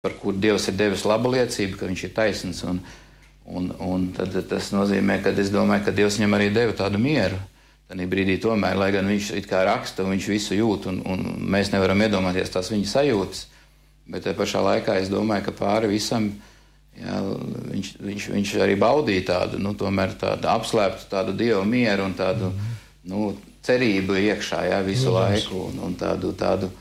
par kur Dievs ir devis labu liecību, ka viņš ir taisns. Un tad tas nozīmē, ka es domāju, ka Dievs viņam arī deva tādu mieru. Tad brīdī tomēr, lai gan viņš it kā raksta, viņš visu jūt, un mēs nevaram iedomāties tās viņa sajūtas, bet te pašā laikā es domāju, ka pāri visam, jā, viņš arī baudīja tādu, tomēr tādu apslēptu tādu Dieva mieru un tādu, cerību iekšā, jā, visu laiku, un tādu,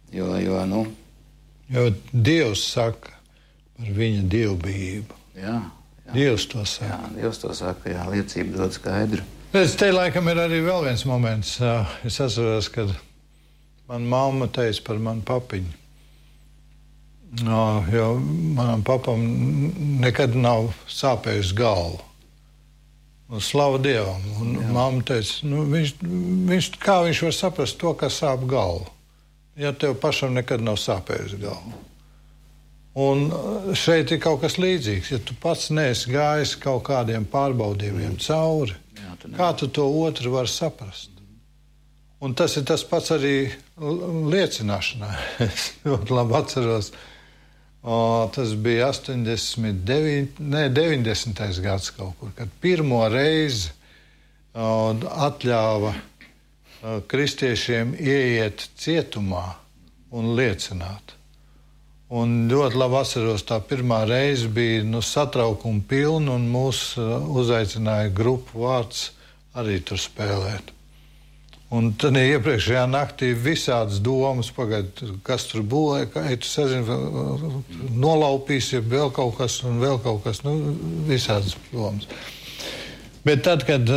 Jo Dievs saka par viņa dievbijību. Jā. Dievs to saka. Jā, Dievs to saka, jā, liecība dod skaidru. Te laikam ir arī vēl viens moments. Es atceros, kad man mamma teica par manu papiņu. Jo manam papam nekad nav sāpējusi galva. Slavu Dievam. Un mamma teica, kā viņš var saprast to, ka sāp galva, ja tev pašam nekad nav sāpējusi galva. Un šeit ir kaut kas līdzīgs. Ja tu pats neesi gājis kaut kādiem pārbaudījumiem cauri, kā tu to otru vari saprast? Un tas ir tas pats arī liecināšanā. Es ļoti labi atceros, tas bija 90. gads kaut kur, kad pirmo reizi atļāva kristiešiem ieiet cietumā un liecināt. Un ļoti labi atceros, tā pirmā reize bija satraukuma pilna, un mūs uzaicināja grupu Vārds arī tur spēlēt. Un tad iepriekšējā naktī visādas domas, kas tur būvē, tu sazini, nolaupīs, ja vēl kaut kas, visādas domas. Bet tad, kad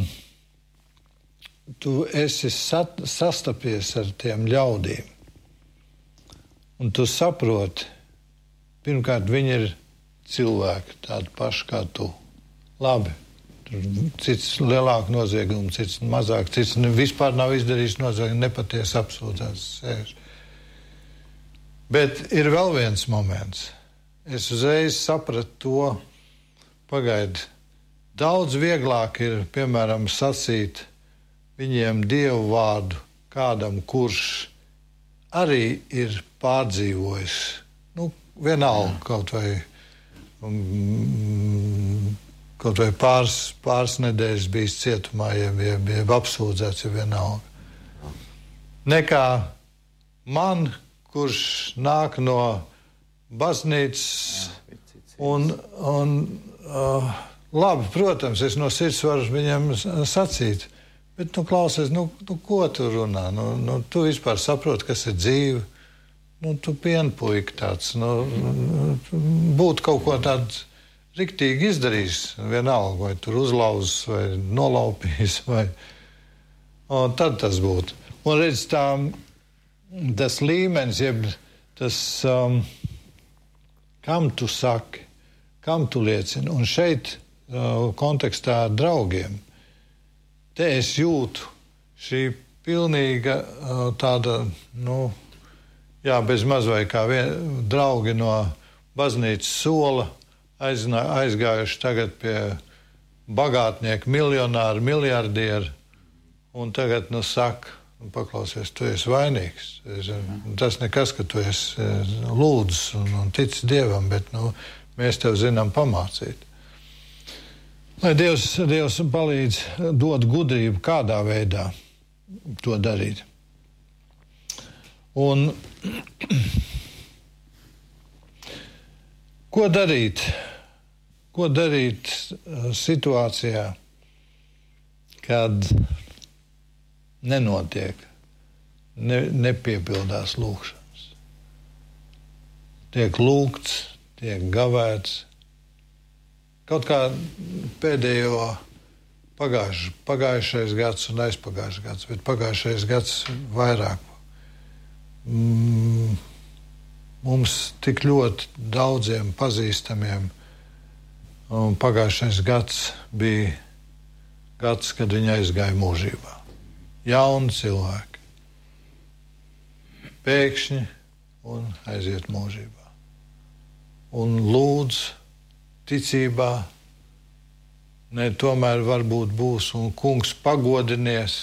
tu esi sastapies ar tiem ļaudīm, un tu saproti, pirmkārt, viņi ir cilvēki, tādi paši kā tu. Labi, tur cits lielāku noziegumu, cits mazāk, cits vispār nav izdarījis noziegumu, nepatiesi apsūdzēts sēž. Bet ir vēl viens moments. Es uzreiz sapratu to, pagaidi, daudz vieglāk ir, piemēram, sacīt viņiem Dievu vārdu kādam, kurš arī ir pārdzīvojis, vienalga kaut vai pāris nedēļas bijis cietumā, jeb apsūdzēts, ja vienalga. Nekā man, kurš nāk no baznīcas, labi, protams, es no sirds varu viņam sacīt, bet, klausies, ko tu runā? Tu vispār saproti, kas ir dzīve. Tu pienpuika tāds. Būtu kaut ko tādu riktīgi izdarījis, vienalga, vai tur uzlauzis, vai nolaupījis, tad tas būtu. Un redz, tas līmenis, jeb tas, kam tu saki, kam tu liecini. Un šeit kontekstā ar draugiem, te es jūtu šī pilnīga tāda, bez maz vai kā draugi no baznīcas sola aizgājuši tagad pie bagātnieku, miljonāru, miljardieru, un tagad saka, paklausies, tu esi vainīgs. Tas nekas, ka tu esi lūdzis un ticis Dievam, bet mēs tev zinām pamācīt. Lai Dievs palīdz dot gudrību, kādā veidā to darīt. Un ko darīt? Ko darīt situācijā, kad nenotiek, nepiepildās lūgšanas? Tiek lūgts, tiek gavēts. Kaut kā pēdējo pagājušais gads un aizpagājušais gads, bet pagājušais gads vairāk. Mums tik ļoti daudziem pazīstamiem, un pagājušais gads bija gads, kad viņi aizgāja mūžībā. Jauni cilvēki. Pēkšņi un aiziet mūžībā. Un lūdz ticībā, tomēr varbūt būs, un kungs pagodinies,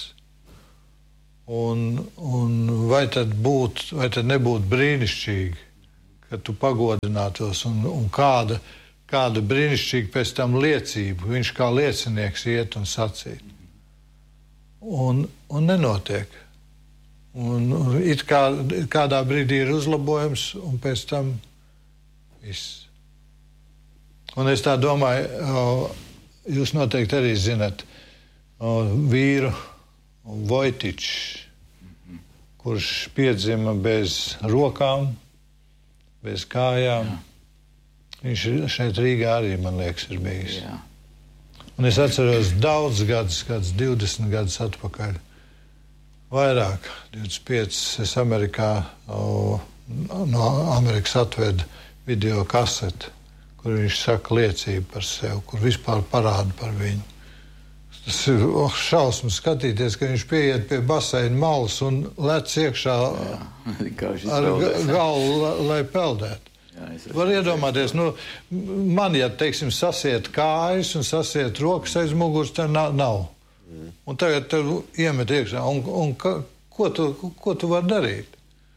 un vai tad nebūtu brīnišķīgi, ka tu pagodinātos, un kāda brīnišķīga pēc tam liecība, viņš kā liecinieks iet un sacīt. Un nenotiek. Un it kā kādā brīdī ir uzlabojums, un pēc tam viss. Un es tā domāju, jūs noteikti arī zinat vīru Vojtičs, kurš piedzima bez rokām, bez kājām. Jā. Viņš šeit Rīgā arī, man liekas, ir bijis. Jā. Un es atceros daudz gadus, kāds 20 gadus atpakaļ, vairāk, 25, es Amerikā, no Amerikas atvedu video kaseti, kur viņš saka liecību par sevi, kur vispār parāda par viņu. Tas ir šausmas skatīties, ka viņš pieiet pie baseina malas un lec iekšā ar galvu, lai peldētu. Var iedomāties, man, ja, teiksim, sasiet kājas un sasiet rokas aiz muguras, tad nav. Un tagad tev iemet iekšā. Un ko tu vari darīt?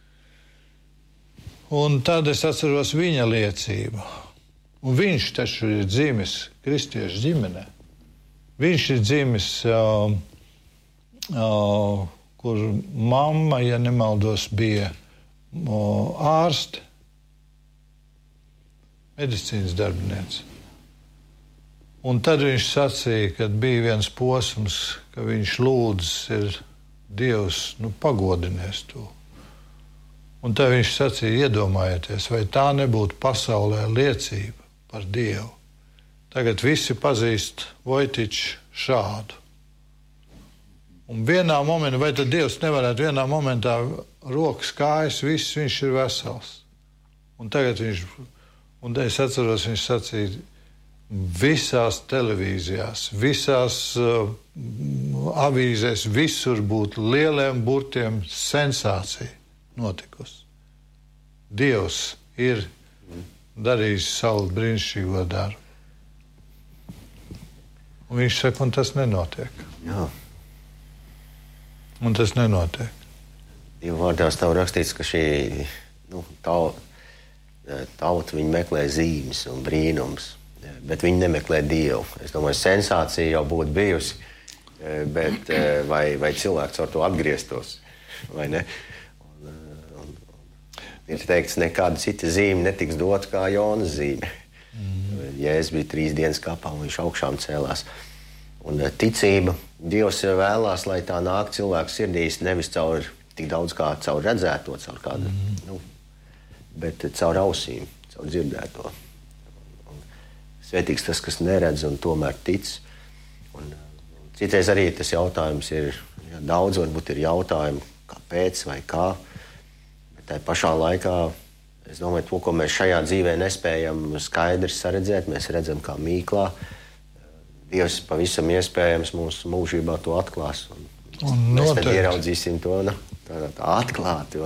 Un tad es atceros viņa liecību. Un viņš taču ir dzimis kristiešu ģimenē. Viņš ir dzimis, kur mamma, ja nemaldos, bija ārste, medicīnas darbiniece. Un tad viņš sacīja, kad bija viens posms, ka viņš lūdzas ir Dievs, pagodinies to. Un tad viņš sacīja, iedomājieties, vai tā nebūtu pasaulē liecība par Dievu. Tagad visi pazīst Vojtiču šādu. Un vienā momentā, vai tad Dievs nevarētu vienā momentā rokas, kājas, viss viņš ir vesels. Un tagad un es atceros, viņš sacīja, visās televīzijās, visās avīzēs, visur būtu lieliem burtiem sensācija notikusi. Dievs ir darījis savu brīnišķīgo darbu. Un viņš saka, un tas nenotiek. Jā. Un tas nenotiek. Dieva vārdā stāv rakstīts, ka šī tauta viņi meklē zīmes un brīnums, bet viņi nemeklē Dievu. Es domāju, sensācija jau būtu bijusi, bet vai cilvēks ar to atgrieztos, vai ne? Ir teikts, nekāda cita zīme netiks dot kā Jonas zīme. Jēzus bija 3 dienas kapā un viņš augšām cēlās. Un ticība, Dievs vēlās, lai tā nāk cilvēku sirdīs nevis caur tik daudz kā caur redzēto, caur kādu, bet caur ausīm, caur dzirdēto. Un svētīgs tas, kas neredz un tomēr tic. Un citreiz arī tas jautājums ir, daudz varbūt ir jautājumi, kāpēc vai kā, bet tai pašā laikā es domāju, to, ko mēs šajā dzīvē nespējam skaidri saredzēt, mēs redzam kā mīklā. Dievs pavisam iespējams mūsu mūžībā to atklās. Un mēs tad ieraudzīsim to tā atklāti.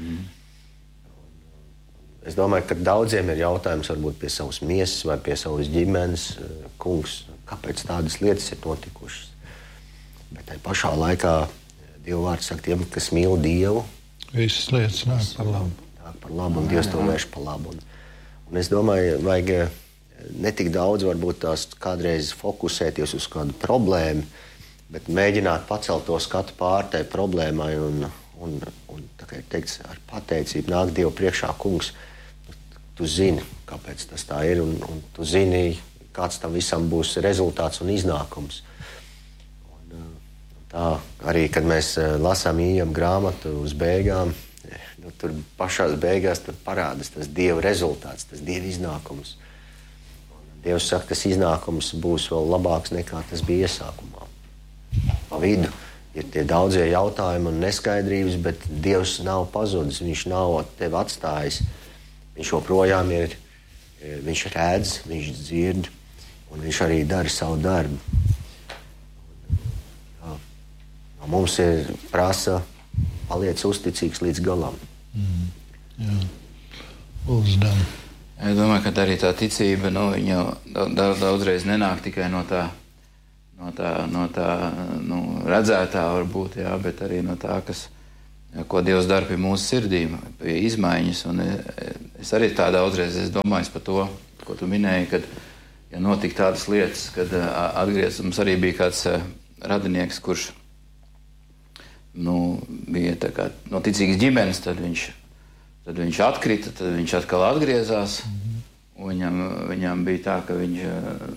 Es domāju, ka daudziem ir jautājums varbūt pie savas miesas vai pie savas ģimenes. Kungs, kāpēc tādas lietas ir notikušas? Bet tai pašā laikā Dieva vārds saka tiem, kas mīl Dievu. Visas lietas nāk par labu. Par labu, un Dievs to vērš par labu. Un es domāju, vajag netik daudz varbūt tās kādreiz fokusēties uz kādu problēmu, bet mēģināt pacelt to skatu pār tai problēmai un tā kā ir teikts, ar pateicību nāk Dievu priekšā, kungs, tu zini, kāpēc tas tā ir, un tu zini, kāds tam visam būs rezultāts un iznākums. Un tā arī, kad mēs lasām Ījam grāmatu uz beigām, tur pašās beigās parādās tas Dieva rezultāts, tas Dieva iznākums. Un Dievs saka, tas iznākums būs vēl labāks nekā tas bija iesākumā. Pa vidu ir tie daudzie jautājumi un neskaidrības, bet Dievs nav pazudis, viņš nav tevi atstājis. Viņš joprojām ir, viņš redz, viņš dzird, un viņš arī dara savu darbu. Mums ir prasa paliec uzticīgs līdz galam. Jā. Uzdam. Es domāju, ka arī tā ticība, viņa daudzreiz nenāk tikai no tā redzētā varbūt, jā, bet arī no tā, kas ko Dievs dara pie mūsu sirdīm, pie izmaiņas. Un es arī tā daudzreiz domāju par to, ko tu minēji, kad ja notika tādas lietas, kad atgriezums arī bija kāds radinieks, kurš bija tā kā no ticīgas ģimenes, tad viņš atkrita, tad viņš atkal atgriezās. Un viņam bija tā, ka viņš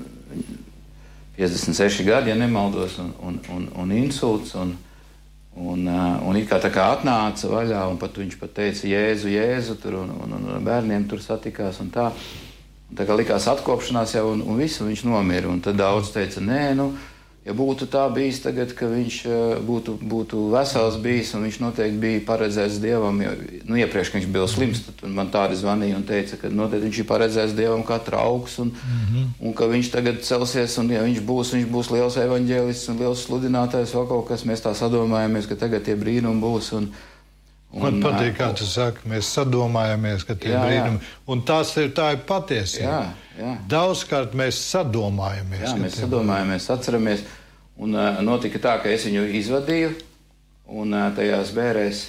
56 gadi, ja nemaldos, un insults, un it kā tā kā atnāca vaļā, un pat viņš pat teica Jēzu tur, un bērniem tur satikās, un tā. Un tā kā likās atkopšanās jau, un visu viņš nomira, un tad daudz teica, nē, ja būtu tā bijis tagad, ka viņš būtu vesels bijis, un viņš noteikti bija paredzēts Dievam, jo, iepriekš, ka viņš bija slims, tad man tādi zvanīja un teica, ka noteikti viņš ir paredzēts Dievam kā trauks, un ka viņš tagad celsies, un ja viņš būs liels evaņģēlists un liels sludinātājs, vēl kaut kas, mēs tā sadomājamies, ka tagad tie brīnumi būs, Man patīk, kā tu saki, mēs sadomājamies, ka tie brīnumi, un tā ir patiesība. Jā. Daudzkārt mēs sadomājamies. Jā, mēs sadomājamies, atceramies, un notika tā, ka es viņu izvadīju, un tajās bērēs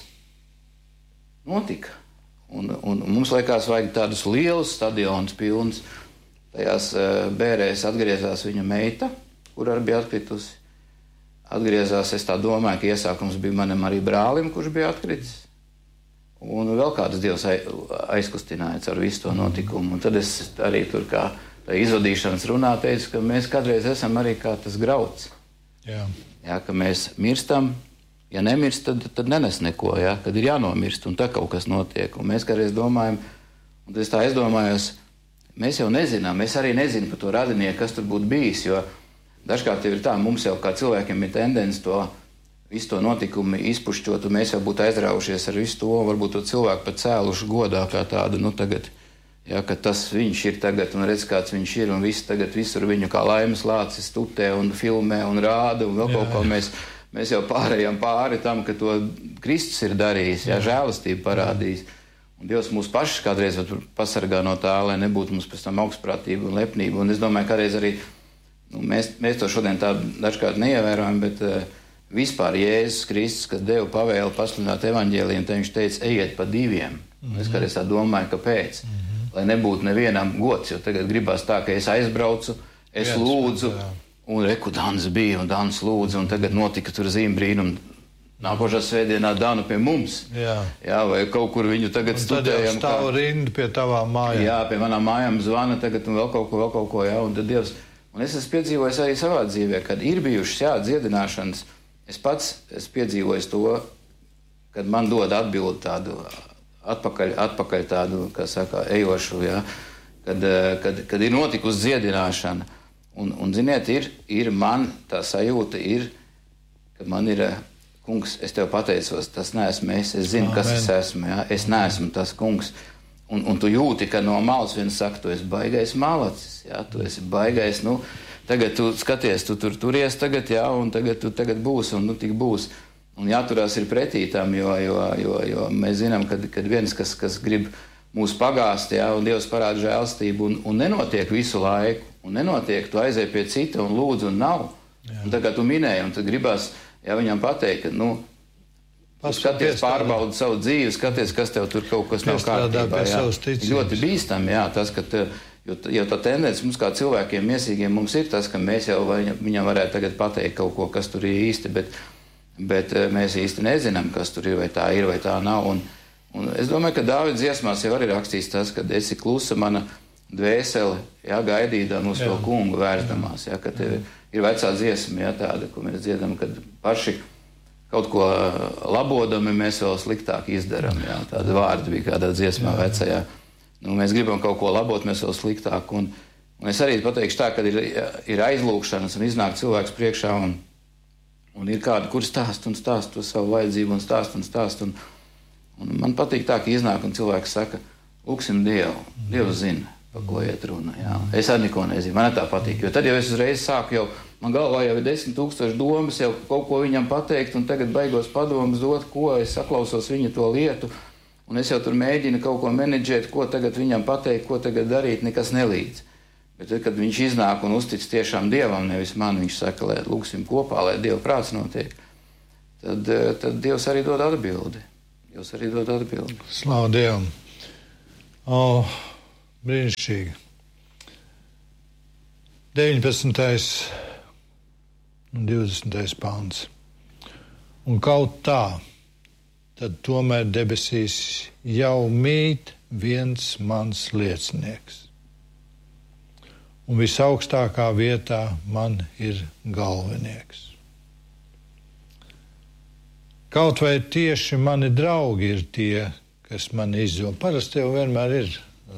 notika. Un mums liekas, vajag tādus lielus stadionus pilns. Tajās bērēs atgriezās viņa meita, kur arī bija atkritusi. Atgriezās, es tā domāju, ka iesākums bija manam arī brālim, kurš bija atkritis. Un vēl kāds Dievs aizkustināja ar visu to notikumu. Un tad es arī tur kā izvadīšanas runā teicu, ka mēs kādreiz esam arī kā tas grauds. Jā, ka mēs mirstam, ja nemirst, tad nenes neko, jā, kad ir jānomirst, un tā kaut kas notiek. Un mēs kādreiz domājam, un es tā aizdomājos, mēs jau nezinām, es arī nezinu par to radinieku, kas tur būtu bijis, jo dažkārt ir tā, mums jau kā cilvēkiem ir tendence to visu to notikumu izpušķot, un mēs jau būtu aizraujušies ar visu to, varbūt to cilvēku pat cēluši godā kā tādu, tagad, jā, ka tas viņš ir tagad, un redz, kāds viņš ir, un visi tagad visur viņu kā laimes lācis tutē un filmē un rāda, un vēl kaut ko mēs jau pārējām pāri tam, ka to Kristus ir darījis, jā, žēlastību parādījis. Un Dievs mūs pašus kādreiz pasargā no tā, lai nebūtu mums pēc tam augstprātība un lepnība, un es domāju, kādreiz arī mēs to šodien tā dažkārt neievērojam, bet vispār Jēzus Kristus, kad deva pavēli pasludināt evaņģēliju, tad viņš teica, ejiet pa diviem. Es kādreiz tā domāju, kāpēc? Lai nebūtu nevienam gods, jo tagad gribās tā, ka es aizbraucu, es lūdzu, un reku Dans bija, un Dans lūdzu, un tagad notika tur zīme brīnum. Nākošā svētdienā Danu pie mums. Jā, vai kaut kur viņu tagad studējam. Tad jau stāv rinda pie tavām mājām. Jā, pie manām mājām zvana tagad, un vēl kaut ko, jā, un tad Dievs. Un es esmu piedzīvojis arī savā dzīvē, kad ir bijušas, jā, dziedināšanas. Es pats esmu piedzīvojis to, kad man dod atbildi tādu atpakaļ tādu, kā saka, ejošu, jā, kad ir notikusi dziedināšana. Un ziniet, ir man tā sajūta, ka man ir, kungs, es tev pateicos, tas neesmu es zinu, kas es esmu, jā, es neesmu tas kungs. Un tu jūti, ka no malas viens saka, tu esi baigais malacis, jā, tu esi baigais, tagad tu skaties, tu turies tagad, jā, un tagad būs, un tik būs. Un jāturās ir pretī tam, jo mēs zinām, kad viens, kas grib mūs pagāst, jā, un Dievs parāda žēlstību, un nenotiek visu laiku, un nenotiek, tu aizēj pie cita un lūdzu, un nav. Jā. Un tā kā tu minēji, un tad gribās, jā, viņam pateikt, ka, skaties, pārbaudi savu dzīvi, skaties, kas tev tur kaut kas nav kārtībā, jā. Ļoti bīstam, jā, tas, ka jo tā tendence mums kā cilvēkiem miesīgiem mums ir tas, ka mēs jau viņam varētu tagad pateikt kaut ko, kas tur ir īsti, bet mēs īsti nezinām, kas tur ir, vai tā nav. Un es domāju, ka Dāvida dziesmās jau arī rakstīts tas, ka esi klusa mana dvēsele, jā, gaidīdama uz to kungu vērsdamās, jā, ka tev ir vecā dziesma, jā, tāda, ko mēs dziedam, kad paši kaut ko labodami mēs vēl sliktāk izdaram, jā, tāda vārda bija kādā dziesmā vecajā. Mēs gribam kaut ko labot, mēs vēl sliktāk. Un es arī pateikšu tā, ka ir aizlūgšanas un iznāk cilvēks priekšā un ir kādi, kur stāst to savu vajadzību un stāst. Un man patīk tā, ka iznāk un cilvēks saka, lūksim Dievu. Dievs zina, par ko iet runa. Jā. Es arī neko nezinu, man tā patīk. Jo tad jau es uzreiz sāku man galvā jau ir 10,000 domas, jau kaut ko viņam pateikt un tagad baigos padomus dot, ko es saklausos viņa to lietu. Un es jau tur mēģinu kaut ko menedžēt, ko tagad viņam pateikt, ko tagad darīt, nekas nelīdz. Bet tad, kad viņš iznāk un uztic tiešām Dievam, nevis man, viņš saka, lai lūksim kopā, lai Dieva prāts notiek, tad Dievs arī dod atbildi. Jūs arī dod atbildi. Slavu Dievam. Brīnišķīgi. 19. un 20. pāns. Un kaut tā, tad tomēr debesīs jau mīt viens mans liecinieks. Un visaugstākā vietā man ir galvenieks. Kaut vai tieši mani draugi ir tie, kas mani izzob. Parasti jau vienmēr ir.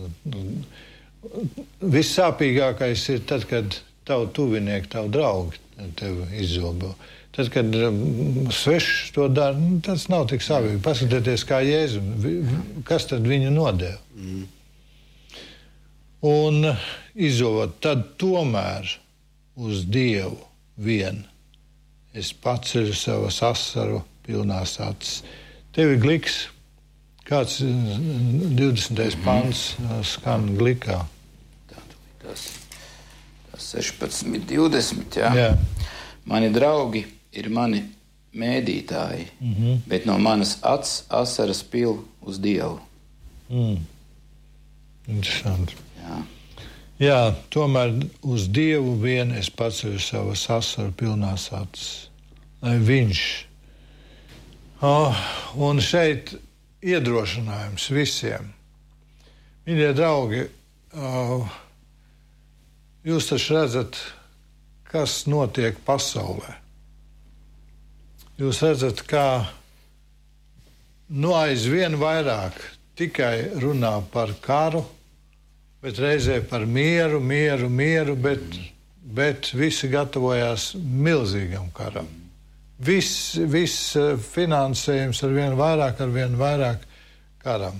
Vissāpīgākais ir tad, kad tavu tuvinieki, tavu draugi tevi izzobo. Tad, kad svešs to dara, tas nav tik sāpīgi. Paskatieties, kā Jēzu, kas tad viņu nodeva. Un izzobot, tad tomēr uz Dievu vien es paceļu savas asaru pilnās acis. Tev ir gliks, kāds 20. pants skan glikā. Tas 16, 20, jā. Mani draugi ir mani mēdītāji, bet no manas asaras pil uz Dievu. Interesanti. Jā. Jā, tomēr uz Dievu vien es paceļu savas asaru pilnās acis, lai viņš. Un šeit iedrošinājums visiem. Mīļie draugi, jūs taču redzat, kas notiek pasaulē. Jūs redzat, kā aizvien vairāk tikai runā par karu, bet reizē par mieru, bet visi gatavojās milzīgam karam. Viss finansējums ar vien vairāk karam.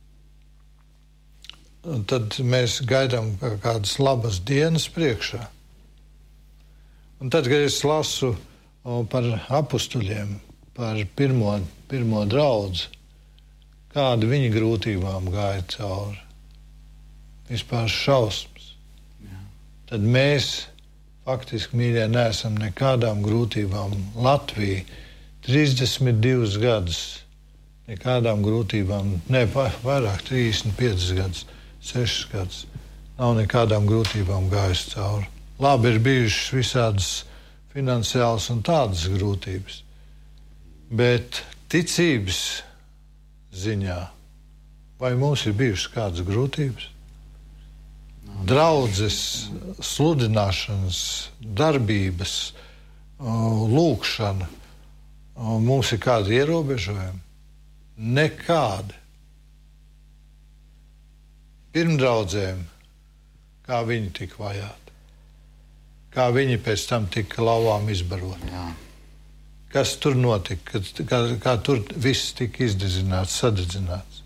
Un tad mēs gaidām kādas labas dienas priekšā. Un tad, kad es lasu par apustuļiem, par pirmo draudzi, kādi viņi grūtībām gāja cauri, vispār šausmas, tad mēs faktiski, mīļie, neesam nekādām grūtībām. Latvija 32 gadus nekādām grūtībām, vairāk 35 gadus, 6 gadus, nav nekādām grūtībām gājusi cauri. Labi, ir bijušas visādas finansiālas un tādas grūtības, bet ticības ziņā, vai mums ir bijušas kādas grūtības? Draudzes, sludināšanas, darbības, lūkšana, mums ir kādi ierobežojumi? Nekādi. Pirmdraudzēm, kā viņi tika vajāti, kā viņi pēc tam tika lauvām izbaroti. Kas tur notika, kā tur viss tika izdedzināts, sadedzināts.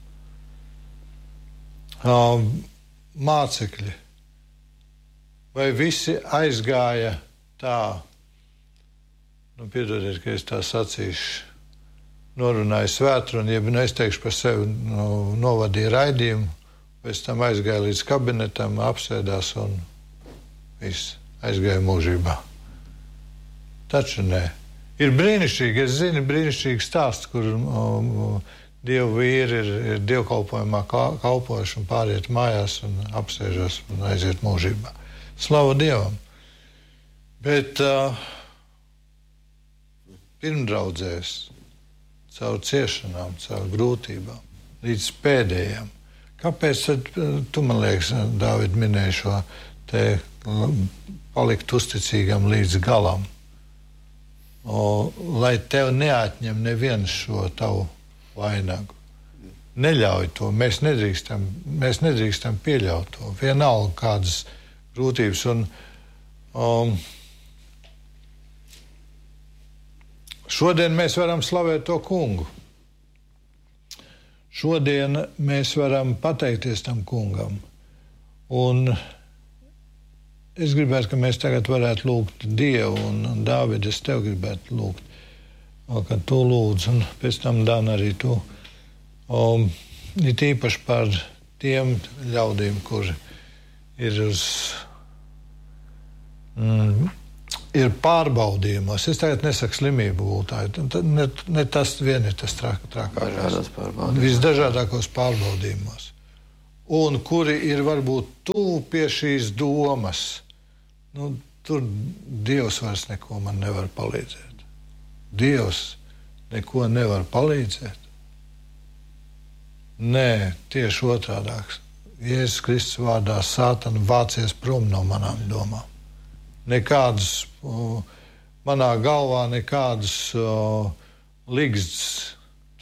Mācekļi, vai visi aizgāja tā, piedodiet, ka es tā sacīšu, norunāju svētrunu, jeb es teikšu par sevi, novadīju raidījumu, pēc tam aizgāja līdz kabinetam, apsēdās un viss aizgāja mūžībā. Taču nē. Ir brīnišķīgi, es zinu, brīnišķīgi stāsts, kur Dievu vīri ir dievkalpojumā kalpojuši un pāriet mājās un apsēžas un aiziet mūžībā. Slavu Dievam! Bet pirmdraudzēs, caur ciešanām, caur grūtībām, līdz pēdējām. Kāpēc tad tu, man liekas, Dāvid, minēji šo te palikt uzticīgam līdz galam? Lai tev neatņem neviens šo tavu vainagu. Neļauj to, mēs nedrīkstam pieļaut to. Vienalga kādas grūtības. Un šodien mēs varam slavēt to kungu. Šodien mēs varam pateikties tam kungam. Un es gribētu, ka mēs tagad varētu lūgt Dievu, un Dāvid, es tev gribētu lūgt, kad tu lūdz, un pēc tam, Dan, arī tu. Ir īpaši par tiem ļaudīm, kuri ir uz ir pārbaudījumos. Es tagad nesaku slimību gultāju. Ne tas vien ir tas trakākais. Visdažādākos pārbaudījumos. Un kuri ir varbūt tuvu pie šīs domas. Tur Dievs vairs neko man nevar palīdzēt. Dievs neko nevar palīdzēt. Nē, tieši otrādāk. Jēzus Kristus vārdā Sātana vācies prom no manām domām. Nekādas, manā galvā nekādas ligzdas,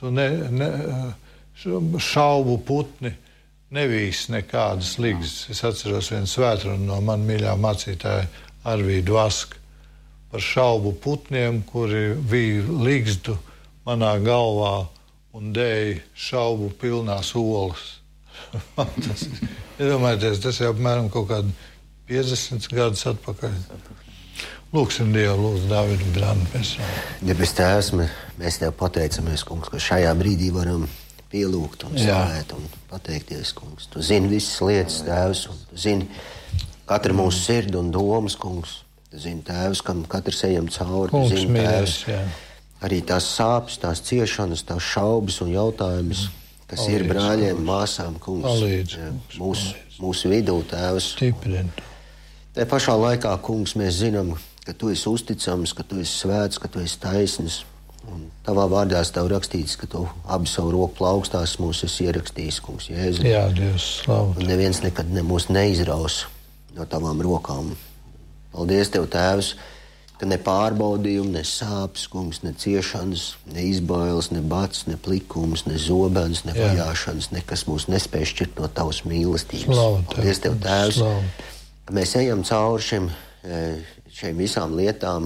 šaubu putni nevīs nekādas ligzdas. Es atceros vienu svētrunu no man mīļā mācītāja Arvīdu Vasku par šaubu putniem, kuri vīja ligzdu manā galvā un dēja šaubu pilnās olas. Iedomājieties, tas jau apmēram kaut kādi 50 gadus atpakaļ. Lūksim Dievu, lūdzu Dāvidu Brānu pēc tam. Debes Tēvs, mēs Tev pateicamies, kungs, ka šajā brīdī varam pielūgt un slavēt un pateikties, kungs. Tu zini visas lietas, Tēvs, un Tu zini katru mūsu sirdi un domas, kungs. Tu zini, Tēvs, kam katrs ejam cauri. Tu zini, Tēvs, arī tās sāpes, tās ciešanas, tās šaubas un jautājumus, kas ir brāļiem, māsām, kungs, mūsu vidū, Tēvs. Te pašā laikā, kungs, mēs zinām, ka Tu esi uzticams, ka Tu esi svēts, ka Tu esi taisns. Un Tavā vārdā Tev rakstīts, ka Tu abi savu roku plaukstās mūs esi ierakstījis, kungs, Jēzu. Jā, Dievs, slavu. Un neviens nekad mūs neizraus no Tavām rokām. Paldies Tev, Tēvs, ka ne pārbaudījumi, ne sāpes, kungs, ne ciešanas, ne izbailes, ne bats, ne plikums, ne zobens, ne vajāšanas, nekas mūs nespēj šķirt no Tavas mīlestības. Paldies Tev, Tēvs, ka mēs ejam cauri šiem visām lietām.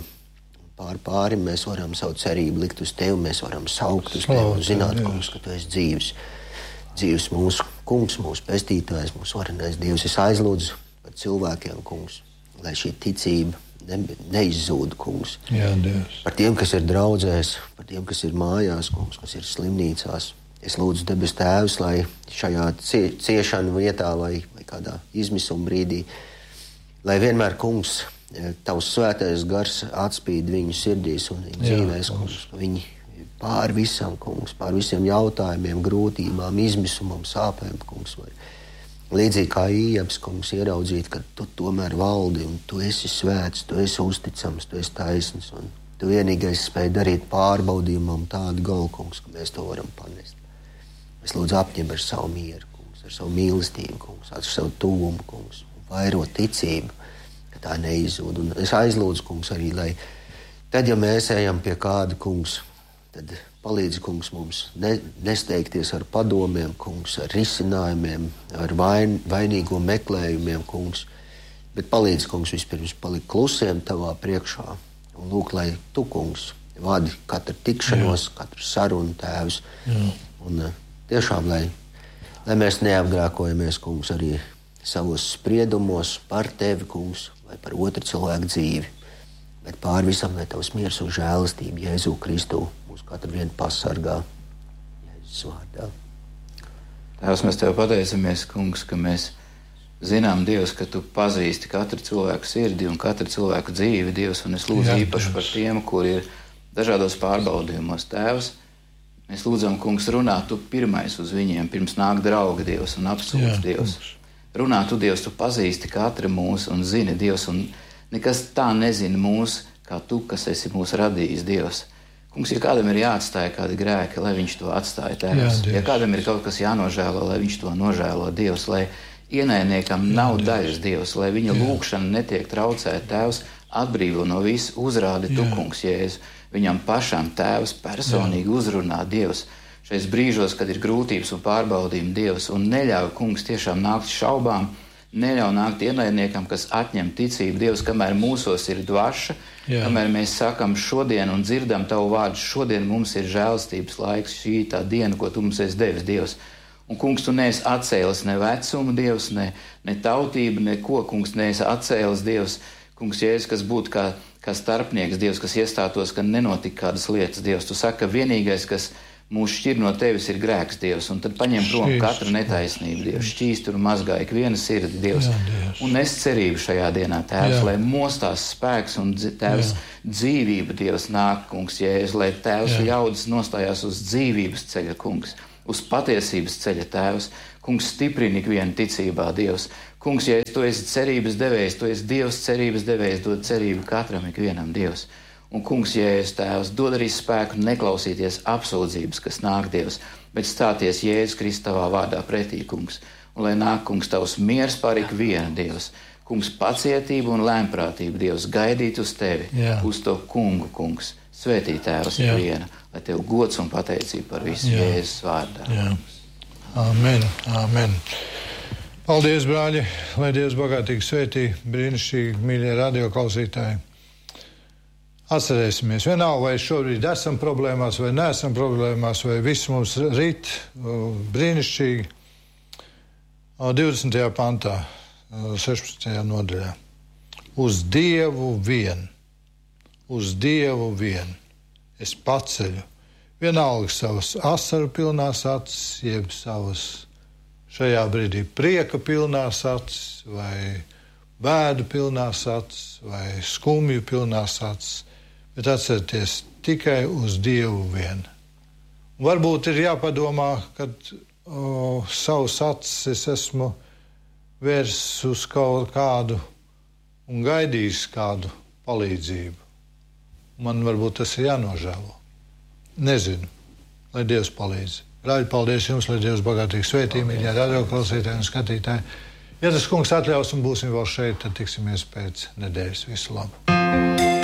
Pāri mēs varam savu cerību likt uz Tevi, mēs varam saukt uz Tevi un zināt, kungs, ka Tu esi dzīvs. Dzīvs mūsu kungs, mūsu pestītājs, mūsu varenais Dievs. Es aizlūdzu par cilvēkiem, kungs, lai šī ticība neizzūd, kungs. Jā, Dievs. Par tiem, kas ir draudzēs, par tiem, kas ir mājās, kungs, kas ir slimnīcās. Es lūdzu debes Tēvs, lai šajā ciešanu vietā vai kādā izmisuma brīdī, lai vienmēr, kungs, Tavs svētais gars atspīd viņu sirdīs un viņu dzīvēs, kungs, ka viņi pāri visam, kungs, pāri visiem jautājumiem, grūtībām, izmisumam, sāpēm, kungs, vai līdzīgi kā Ījabs, kungs, ieraudzīt, ka Tu tomēr valdi un Tu esi svēts, Tu esi uzticams, Tu esi taisns un Tu vienīgais spēj darīt pārbaudījumam tādu galu, kungs, ka mēs to varam panest. Es lūdzu apņem ar savu mieru, kungs, ar savu mīlestību, kungs, ar savu tuvumu, kungs, un vairo ticību, ka tā neizzūd. Un es aizlūdzu, kungs, arī, lai tad, ja mēs ejam pie kāda, kungs, tad palīdzi, kungs, mums nesteigties ar padomiem, kungs, ar risinājumiem, ar vainīgo meklējumiem, kungs, bet palīdzi, kungs, vispirms palikt klusiem Tavā priekšā un lūk, lai Tu, kungs, vadi katru tikšanos, katru sarunu, Tēvs. Un tiešām, lai mēs neapgrēkojamies, kungs, arī savos spriedumos par Tevi, kungs, vai par otru cilvēku dzīvi, bet pār visam, lai Tavs miers un žēlastība Jēzu Kristu mūs katru vienu pasargā. Jēzus vārdā. Tēvs, mēs Tev pateicamies, kungs, ka mēs zinām, Dievs, ka Tu pazīsti katru cilvēku sirdi un katru cilvēku dzīvi, Dievs, un es lūdzu īpaši par tiem, kuri ir dažādos pārbaudījumos. Tēvs, mēs lūdzam, kungs, runā Tu pirmais uz viņiem, pirms nāk draugi, Dievs, un apsūdz, Dievs. Runā Tu, Dievs, Tu pazīsti katru mūsu un zini, Dievs, un nekas tā nezina mūs, kā Tu, kas esi mūs radījis, Dievs. Kungs, ja kādam ir jāatstāja kādi grēki, lai viņš to atstāja, Tēvs. Ja kādam ir kaut kas jānožēlo, lai viņš to nožēlo, Dievs, lai ienaidniekam nav daļas, Dievs, lai viņa lūgšana netiek traucēta, Tēvs, atbrīvo no visu, uzrādi Tu, kungs, Jēzu. Viņam pašam, Tēvs, personīgi uzrunā, Dievs, šais brīžos, kad ir grūtības un pārbaudījumi, Dievs, un neļauj, kungs, tiešām nākt šaubām, neļauj nākt ienaidniekam, kas atņem ticību, Dievs, kamēr mūsos ir dvaša, kamēr mēs sakam šodien un dzirdam Tavu vārdu, šodien mums ir žēlstības laiks, šī tā diena, ko Tu mums esi devis, Dievs. Un, kungs, Tu neesi atcēlis ne vecumu, Dievs, ne tautību, neko, kungs, neesi atcēlis, Dievs, kungs, Jēzus, kas būtu kā starpnieks, Dievs, kas iestātos, ka nenotika kādas lietas, Dievs. Tu saki, ka vienīgais, kas mūs šķir no Tevis, ir grēks, Dievs, un tad paņem prom katru netaisnību, Dievs, šķīstur un mazgā ikvienu sirdi, Dievs. un nes cerību šajā dienā, Tēvs, lai mostās spēks un Tēvs dzīvība, Dievs, nāk, kungs, Jēzus, lai Tēvs ļaudis nostājās uz dzīvības ceļa, kungs, uz patiesības ceļa, Tēvs, kungs, stiprini ikvienu ticībā, Dievs, kungs, Jēzus, tu esi cerības devējs, tu esi Dievs cerības devējs, dod cerību katram ikvienam, Dievs. Un, kungs, Jēzus, Tēvs, dod arī spēku neklausīties apsūdzības, kas nāk, Dievs, bet stāties Jēzus Kristus tavā vārdā pretī, kungs. Un lai nāk, kungs, tavs miers pār ikvienu, Dievs. Kungs, pacietību un lēmprātību, Dievs, gaidīt uz tevi, uz to kungu, kungs. Svētī Tēvs ikvienu, lai tev gods un pateicība par visu Jēzus vārdā. Jā. Amen, amen. Paldies, brāļi, lai Dievs bagātīgi svētī, brīnišķīgi, mīļie radioklausītāji. Atcerēsimies, vienalga, vai šobrīd esam problēmās, vai neesam problēmās, vai viss mums rit brīnišķīgi. 20. pantā, 16. nodaļā. Uz Dievu vien es paceļu. Vienalga savas asaru pilnās acis, jeb savas šajā brīdī prieka pilnās acis, vai bēdu pilnās acis, vai skumju pilnās acis. Bet atcerieties tikai uz Dievu vien. Varbūt ir jāpadomā, kad savus acis es esmu vērsis uz kaut kādu un gaidījis kādu palīdzību. Man varbūt tas ir jānožēlo. Nezinu, lai Dievs palīdz. Brāļi, paldies jums, lai Dievs bagātīgi svētī, mīļie radioklausītāji un skatītāji. Ja tas kungs atļaus un būsim vēl šeit, tad tiksimies pēc nedēļas. Visu labu!